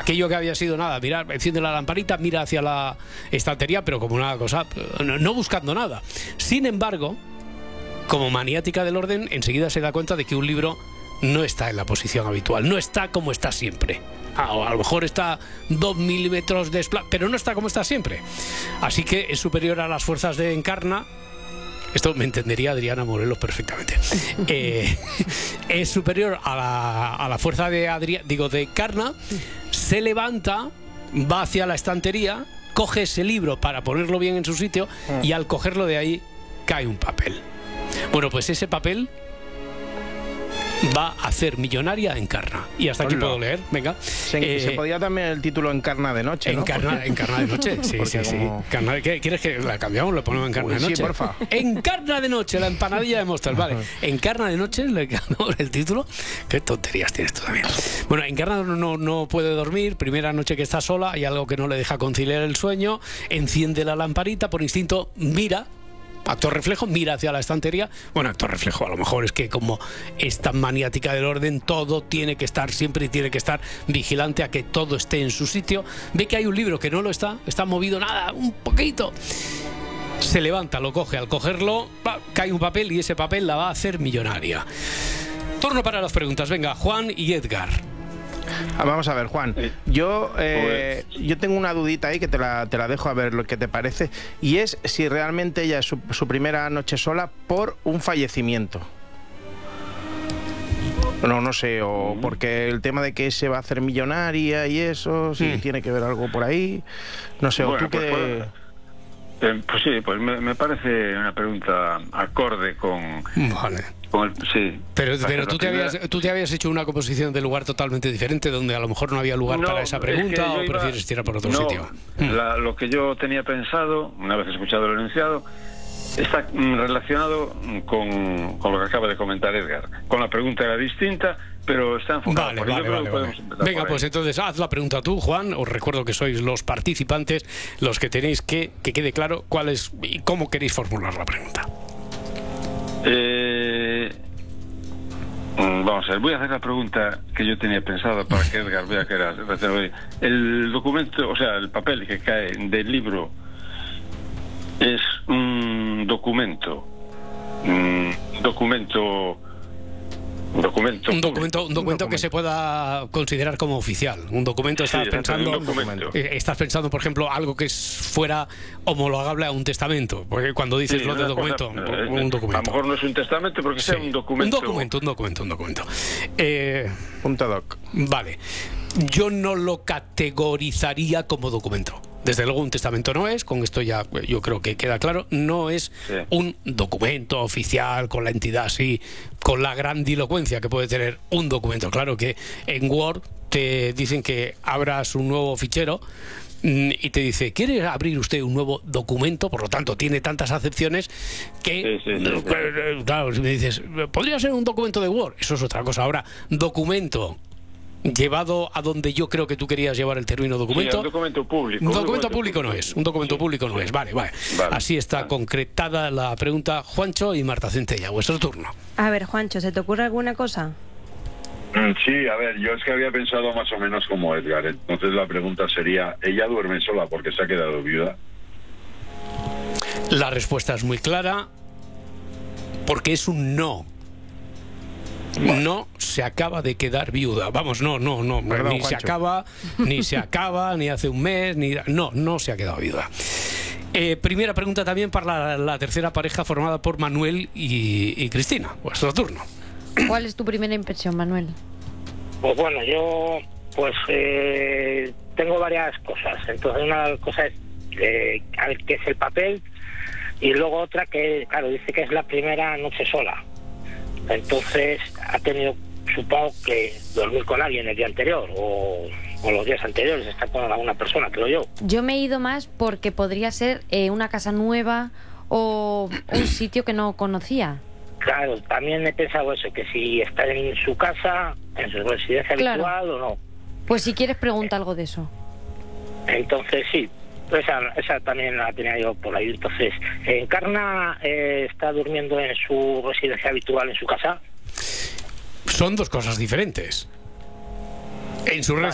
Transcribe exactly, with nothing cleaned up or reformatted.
aquello que había sido nada, mirar, enciende la lamparita, mira hacia la estantería, pero como una cosa, no, no buscando nada. Sin embargo, como maniática del orden, enseguida se da cuenta de que un libro no está en la posición habitual, no está como está siempre. Ah, o a lo mejor está dos milímetros de desplazo, pero no está como está siempre. Así que es superior a las fuerzas de Encarna. Esto me entendería Adriana Morelos perfectamente. Eh, es superior a la, a la fuerza de Adri, digo de Encarna. Se levanta, va hacia la estantería, coge ese libro para ponerlo bien en su sitio y al cogerlo de ahí cae un papel. Bueno, pues ese papel va a hacer millonaria a Encarna. Y hasta aquí puedo leer, venga. Se, eh, se podía también el título Encarna de noche, ¿no? Encarna, Encarna de noche, sí, sí, sí. Como... Encarna, ¿qué, ¿Quieres que la cambiamos? Lo ponemos Encarna Uy, de noche. Sí, porfa. Encarna de noche, la empanadilla de Mostel, vale. Encarna de noche, le cambiamos el título. Qué tonterías tienes tú también. Bueno, Encarna no, no, no puede dormir, primera noche que está sola, hay algo que no le deja conciliar el sueño, enciende la lamparita, por instinto mira. Actor reflejo, mira hacia la estantería. Bueno, actor reflejo, a lo mejor es que como es tan maniática del orden, todo tiene que estar siempre y tiene que estar vigilante a que todo esté en su sitio. Ve que hay un libro que no lo está, está movido nada, un poquito. Se levanta, lo coge, al cogerlo ¡bah! Cae un papel y ese papel la va a hacer millonaria. Turno para las preguntas, venga, Juan y Edgar. Ah, vamos a ver, Juan, yo eh, yo tengo una dudita ahí que te la, te la dejo a ver lo que te parece, y es si realmente ella es su, su primera noche sola por un fallecimiento. No, no sé, o porque el tema de que se va a hacer millonaria y eso, si mm. tiene que ver algo por ahí, no sé, bueno, o tú pues, que... Pues, pues sí, pues me, me parece una pregunta acorde con... Vale. Con el, sí. Pero, pero tú, te habías, tú te habías hecho una composición de lugar totalmente diferente, donde a lo mejor no había lugar no, para esa pregunta, o iba, prefieres tirar por otro no, sitio. La, lo que yo tenía pensado, una vez escuchado el enunciado, está relacionado con, con lo que acaba de comentar Edgar. Con la pregunta era distinta, pero está enfocado. Vale, vale, vale, vale. Venga, pues entonces haz la pregunta tú, Juan. Os recuerdo que sois los participantes los que tenéis que que quede claro cuál es y cómo queréis formular la pregunta. Eh, vamos a ver, voy a hacer la pregunta que yo tenía pensado para que Edgar vea que era el documento, o sea, el papel que cae del libro es un documento, un documento, un documento, un documento, un documento que se pueda considerar como oficial. Un documento, estás sí, pensando, un documento. Estás pensando, por ejemplo, algo que fuera homologable a un testamento, porque cuando dices sí, lo de documento, cosa, un, un documento. A lo mejor no es un testamento, porque sí, sea un documento. Un documento, un documento, un documento. Eh, Punto doc. Vale. Yo no lo categorizaría como documento. Desde luego un testamento no es, con esto ya yo creo que queda claro, no es sí. un documento oficial con la entidad así, con la grandilocuencia que puede tener un documento. Claro que en Word te dicen que abras un nuevo fichero y te dice, ¿quiere abrir usted un nuevo documento? Por lo tanto, tiene tantas acepciones que, sí, sí, sí, sí. claro, si me dices, ¿podría ser un documento de Word? Eso es otra cosa. Ahora, documento llevado a donde yo creo que tú querías llevar el término documento. Sí, un documento público. Un documento público no es. Un documento público no es. Vale, vale. vale. Así está vale. concretada la pregunta. Juancho y Marta Centella, vuestro turno. A ver, Juancho, ¿se te ocurre alguna cosa? Sí, a ver, yo es que había pensado más o menos como Edgar. Entonces la pregunta sería, ¿ella duerme sola porque se ha quedado viuda? La respuesta es muy clara, porque es un no. No se acaba de quedar viuda. Vamos, no, no, no. Perdón, ni Juancho. se acaba, ni se acaba, ni hace un mes, ni... No, no se ha quedado viuda. Eh, primera pregunta también para la, la tercera pareja formada por Manuel y, y Cristina. Vuestro turno. ¿Cuál es tu primera impresión, Manuel? Pues bueno, yo pues eh, tengo varias cosas. Entonces una cosa es eh, que es el papel, y luego otra que, claro, dice que es la primera noche sola. Entonces ha tenido, supongo, que dormir con alguien el día anterior o, o los días anteriores, estar con alguna persona, creo yo. Yo me he ido más porque podría ser eh, una casa nueva o un sitio que no conocía. Claro, también he pensado eso, que si está en su casa, en su residencia claro. habitual o no. Pues si quieres pregunta eh, algo de eso. Entonces sí, esa, esa también la tenía yo por ahí. Entonces, ¿Encarna eh, está durmiendo en su residencia habitual, en su casa? Son dos cosas diferentes. En su